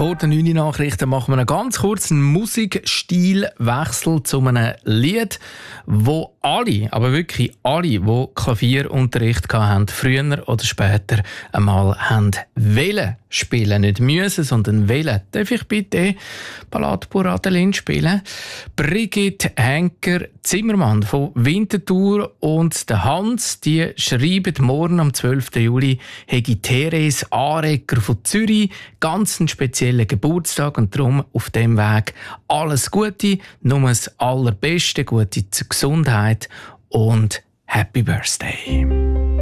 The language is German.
Vor den 9 Nachrichten machen wir einen ganz kurzen Musikstilwechsel zu einem Lied, wo alle, aber wirklich alle, die Klavierunterricht hatten, früher oder später einmal wollen spielen. Nicht müssen, sondern wollen. Darf ich bitte Ballade pour Adeline spielen? Brigitte Henker-Zimmermann von Winterthur und der Hans, die schreiben morgen am 12. Juli, hätte Therese Arecker von Zürich ganz einen speziellen Geburtstag und darum auf dem Weg alles Gute, nur das Allerbeste, gute Gesundheit und Happy Birthday.